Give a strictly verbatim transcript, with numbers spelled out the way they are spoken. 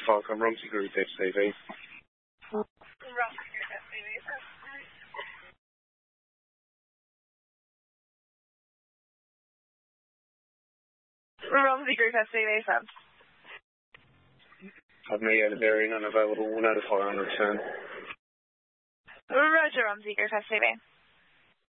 Falcon, Rumsey Group F C V. Rumsey Group F C V, Sam. I've me out of area and unavailable. We'll notify on return. Roger, Rumsey Group F C V.